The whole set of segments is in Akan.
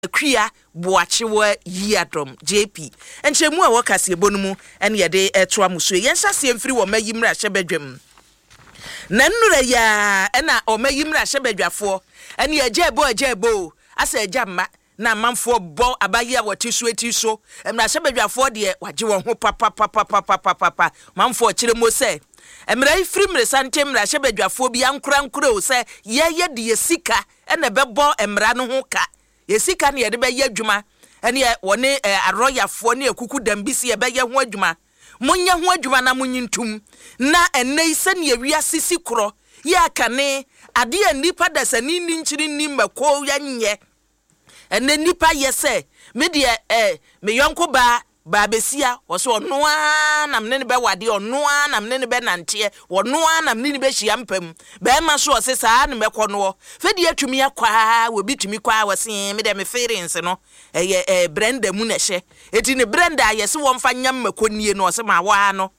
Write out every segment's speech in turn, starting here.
Kriya Boachiwa Yiadrom JP. And Chemua Wakasi Bonumu and Yade Etwamusu. Yensa free or Mayimra Shebedrum. Nanura ya ena o Mayimra Shebedra and ya jebo. I said Jamma. Na manfo bo abaya watisu etiso emra sebedwa fo de waje won ho papa manfo kire mo se emra ifri mre sante mra sebedwa fo bi ankura o se ye de yesika ene bebo emra no ho ka yesika ne ye de be ye adwuma ene woni aroyafo ne akuku dambisi ye be ye ho adwuma munya ho adwuma na munyintum na ene ise ne wiase sikro ye akane ade anipa dasani ni nchiri ni mako ya nye ene nipa yese me de me yonko ba besia wo so onoa na mne ne be wade onoa na mne ne be nante onoa na mne ne be hia mpam be ma so osesa na mekọ no fe de atumi akwa wo bitumi kwa wose me de me feelings no brenda mu na hye eti ne brenda yese wo mfa nyam makonie no ose ma wa no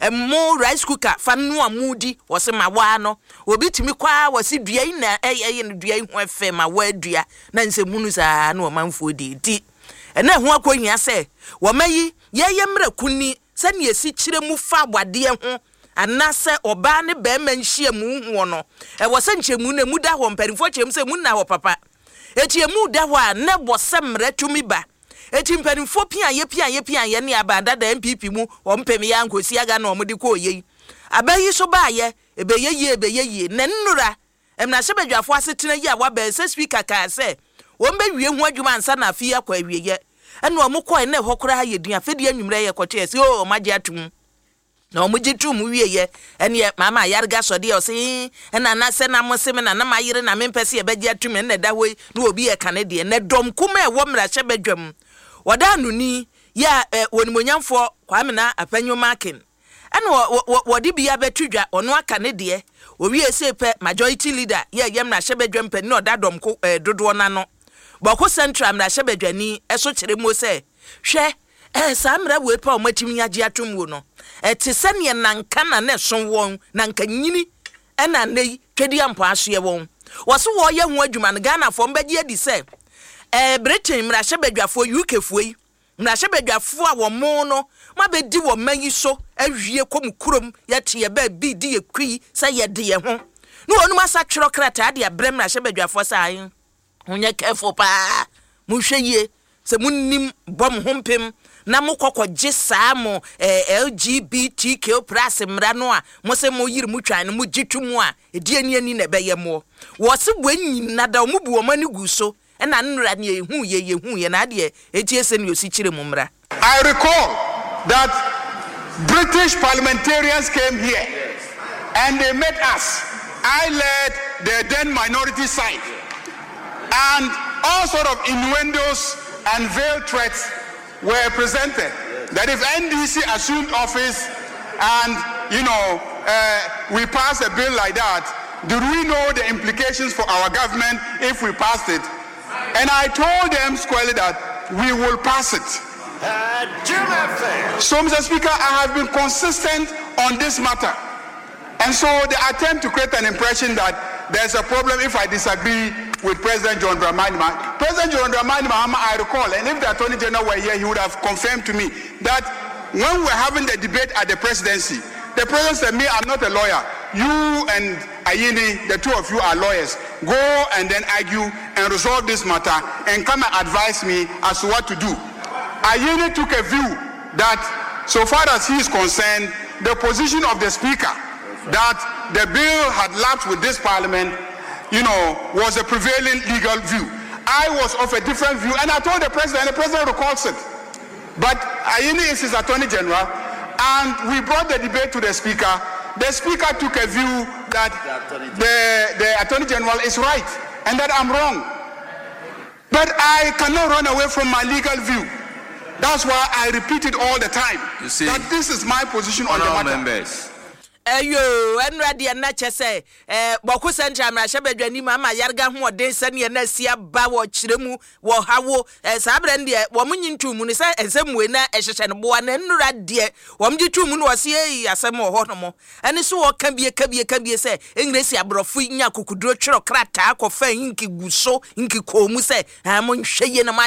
mo rice cooker fa no amudi wose ma wa no obi timi kwa wose duai na ne duai ho efe ma wa dua na nse munu sa na o manfo di ena ho akohia se wo mayi ye mra kuni se ne esi kire mu fa abade ho anase oba ne be ma nhia mu ho no wo se nchemu na mu da ho mpanifo chem se mu na ho papa eti mu da ho a ne bo se mra tumi ba eti mpanifo pia ye ne abada da MPP mu o mpem ya nkosi aga na omudi ko ye abayi so ba ye ebe ye ne nnura emna sebedwafo asetena yi a wa ba se speaker ka se wo mbe wie hu adwuma ansa na afia kwa wie ye ene o mukọ ne hokora ye dua fedi anwumre ye kote se o magye atum na o mugye tum wie ye ene mama yarga so de o se ena na se na mosem na mayire na mempese ye bagye atum ene da hoi na obi ye kane de ne dom kuma e wo mra sebedwam wada nuni ya wonimonyamfo kwamena apanyo marking ene wodi bia betudwa ono aka ne de owie sepe majority leader ya yem na sebedwam pani no dadom ko dodo na no boko central na sebedwani eso kire mo se hwe samra we pa o matimi age atom wo no te sene nanka na ne so won nanka nyini ena nei twedi ampo asoe won wo wo ye ho adwuma no Ghana fo mbagye adi se Britain mra sebedwafo UK fuoi mra sebedwafo a wo mo no mabedi wo manyi so awie kom kurom yete ye ba bi di ekui sa ye de ye ho no onum asa twero krata de abrem mra sebedwafo sa yin onye careful pa mu hweye se munnim bom hompem na mukokogye saa mo LGBTQ+ mra no a mo se mo yiri mu twan mo gitwum a edi ani na be ye mo wo se bwanyin na da mo bu wo mani gu so ena nnura ne yehu ye na de etiese ne osi kire mu mra. I recall that British parliamentarians came here and they met us. I led the then minority side, and all sort of innuendos and veiled threats were presented that if NDC assumed office and we passed a bill like that, do we know the implications for our government if we passed it? And I told them squarely that we will pass it. So, Mr. Speaker, I have been consistent on this matter. And so the attempt to create an impression that there's a problem if I disagree with President John Dramani Mahama. President John Dramani Mahama, I recall, and if the Attorney General were here, he would have confirmed to me that when we were having the debate at the presidency, the president said, me, I'm not a lawyer. You and Ayini, the two of you are lawyers. Go and then argue and resolve this matter and come and advise me as to what to do. Ayini took a view that, so far as he is concerned, the position of the speaker that the bill had lapsed with this parliament, was a prevailing legal view. I was of a different view, and I told the president, and the president recalls it. But Ayini is his Attorney General, and we brought the debate to the speaker. The speaker took a view that the Attorney General is right, and that I'm wrong. But I cannot run away from my legal view. That's why I repeat it all the time. You see, that this is my position on the matter. Members. Ayo, enradi na chese boku sentra ma shebedwani ma yarga ho ode sane na sia ba wo kiremu wo hawo sabre ndi wo munyintu mu ne se ensemu na ehhehye ne boa na enradi wo mgitu mu no wose yi asem wo ho no mo ene so wo ka bie se engresi abrofo nya kokuduro twero krata akofa nki guso nki komu se mo nhweye na